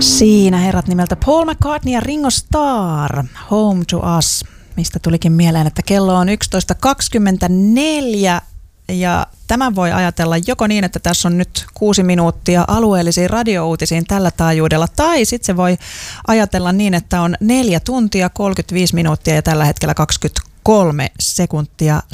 Siinä herrat nimeltä Paul McCartney ja Ringo Starr, Home to Us, mistä tulikin mieleen, että kello on 11.24 ja tämän voi ajatella joko niin, että tässä on nyt 6 minuuttia alueellisiin radiouutisiin tällä taajuudella, tai sitten se voi ajatella niin, että on 4 tuntia 35 minuuttia ja tällä hetkellä 23 sekuntia